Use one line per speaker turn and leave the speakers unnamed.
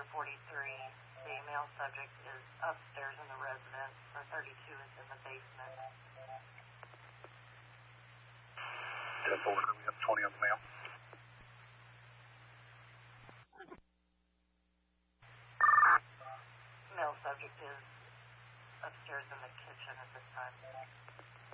43. The male subject is upstairs in the residence, or 32 is in the basement.
10-4, we have 20 on the male.
Male subject is upstairs in the kitchen at this time.